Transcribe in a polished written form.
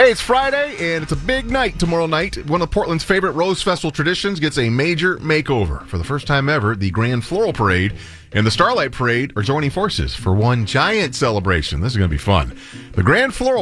Hey, it's Friday, and it's a big night tomorrow night. One of Portland's favorite Rose Festival traditions gets a major makeover. For the first time ever, the Grand Floral Parade and the Starlight Parade are joining forces for one giant celebration. This is going to be fun. The Grand Floral